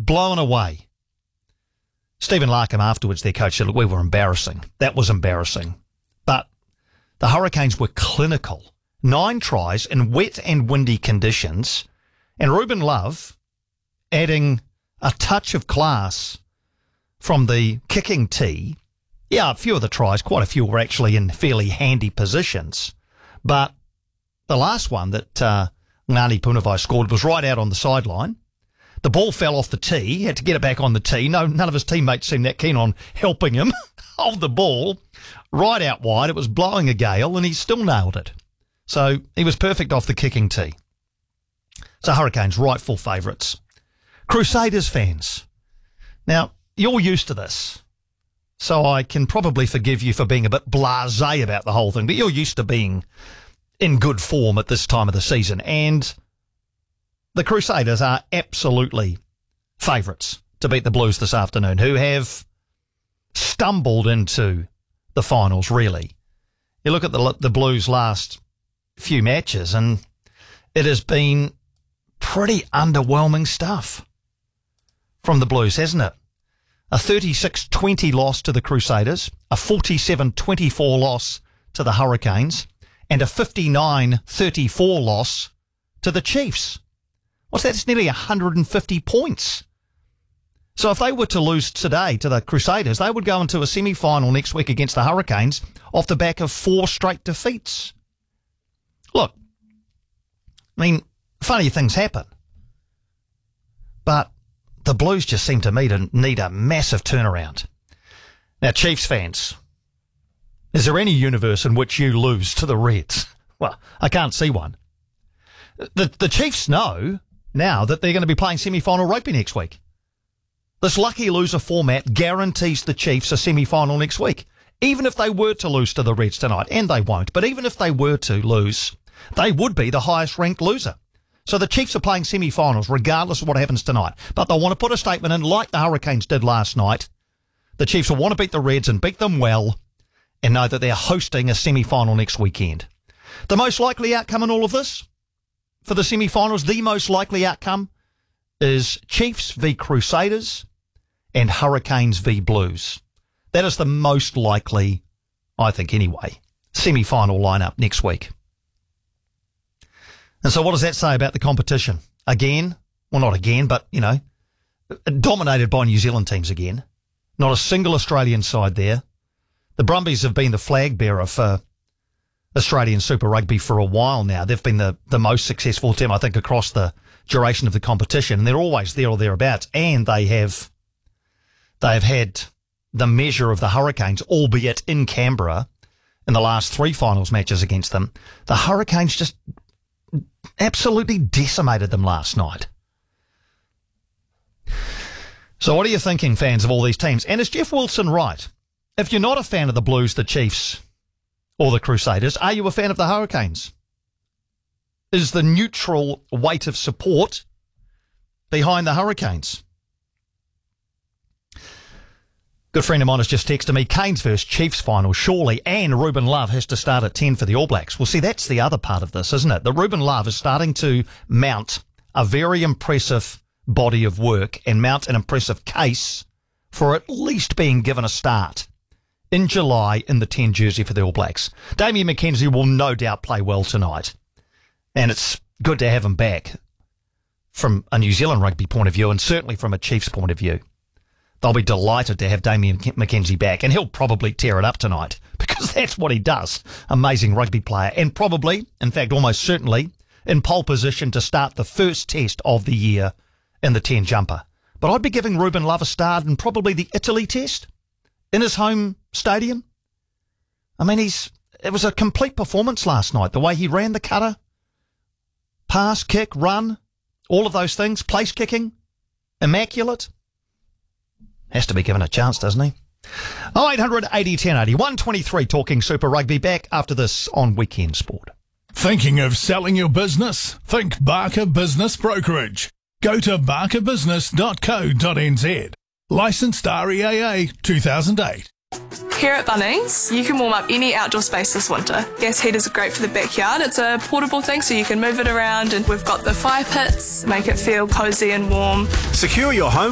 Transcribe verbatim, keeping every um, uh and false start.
blown away. Stephen Larkham afterwards, their coach, said, look, we were embarrassing. That was embarrassing. But the Hurricanes were clinical. Nine tries in wet and windy conditions. And Ruben Love adding a touch of class from the kicking tee. Yeah, a few of the tries, quite a few were actually in fairly handy positions. But the last one that uh, Ngani Punavai scored was right out on the sideline. The ball fell off the tee. He had to get it back on the tee. No, none of his teammates seemed that keen on helping him hold the ball right out wide. It was blowing a gale, and he still nailed it. So he was perfect off the kicking tee. So Hurricanes, rightful favourites. Crusaders fans. Now, you're used to this, so I can probably forgive you for being a bit blasé about the whole thing, but you're used to being in good form at this time of the season, and the Crusaders are absolutely favourites to beat the Blues this afternoon, who have stumbled into the finals, really. You look at the, the Blues' last few matches, and it has been pretty underwhelming stuff from the Blues, hasn't it? A thirty-six twenty loss to the Crusaders, a forty-seven twenty-four loss to the Hurricanes, and a fifty-nine thirty-four loss to the Chiefs. What's that? It's nearly one hundred fifty points. So if they were to lose today to the Crusaders, they would go into a semi-final next week against the Hurricanes off the back of four straight defeats. Look, I mean, funny things happen. But the Blues just seem to me to need a massive turnaround. Now, Chiefs fans, is there any universe in which you lose to the Reds? Well, I can't see one. The, the Chiefs know now that they're going to be playing semi-final rugby next week. This lucky loser format guarantees the Chiefs a semi-final next week. Even if they were to lose to the Reds tonight, and they won't, but even if they were to lose, they would be the highest ranked loser. So the Chiefs are playing semi-finals regardless of what happens tonight. But they'll want to put a statement in like the Hurricanes did last night. The Chiefs will want to beat the Reds and beat them well and know that they're hosting a semi-final next weekend. The most likely outcome in all of this for the semi-finals, the most likely outcome is Chiefs v Crusaders and Hurricanes v Blues. That is the most likely, I think anyway, semi-final lineup next week. And so what does that say about the competition? Again, well not again, but, you know, dominated by New Zealand teams again. Not a single Australian side there. The Brumbies have been the flag bearer for Australian Super Rugby for a while now. They've been the, the most successful team, I think, across the duration of the competition, and they're always there or thereabouts. And they have they have had the measure of the Hurricanes, albeit in Canberra, in the last three finals matches against them. The Hurricanes just absolutely decimated them last night. So what are you thinking, fans of all these teams? And is Jeff Wilson right? If you're not a fan of the Blues, the Chiefs, or the Crusaders, are you a fan of the Hurricanes? Is the neutral weight of support behind the Hurricanes? Good friend of mine has just texted me, Canes versus Chiefs final, surely, and Ruben Love has to start at ten for the All Blacks. Well, see, that's the other part of this, isn't it? That Ruben Love is starting to mount a very impressive body of work and mount an impressive case for at least being given a start in July in the ten jersey for the All Blacks. Damian McKenzie will no doubt play well tonight, and it's good to have him back from a New Zealand rugby point of view and certainly from a Chiefs point of view. They'll be delighted to have Damian McKenzie back, and he'll probably tear it up tonight because that's what he does. Amazing rugby player, and probably, in fact, almost certainly, in pole position to start the first test of the year in the ten jumper. But I'd be giving Ruben Love a start in probably the Italy test in his home stadium. I mean, he's it was a complete performance last night. The way he ran the cutter, pass, kick, run, all of those things, place kicking, immaculate. Has to be given a chance, doesn't he? oh eight hundred eighty ten eighty, one twenty-three talking Super Rugby, back after this on Weekend Sport. Thinking of selling your business? Think Barker Business Brokerage. Go to barker business dot co dot n z. Licensed R E A A two thousand eight. Here at Bunnings, you can warm up any outdoor space this winter. Gas heaters are great for the backyard. It's a portable thing so you can move it around, and we've got the fire pits, make it feel cosy and warm. Secure your home